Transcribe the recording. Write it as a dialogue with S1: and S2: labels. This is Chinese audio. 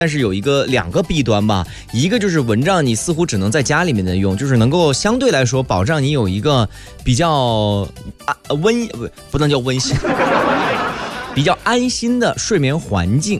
S1: 但是有两个弊端吧，一个就是蚊帐你似乎只能在家里面的用，就是能够相对来说保障你有一个比较不能叫温馨比较安心的睡眠环境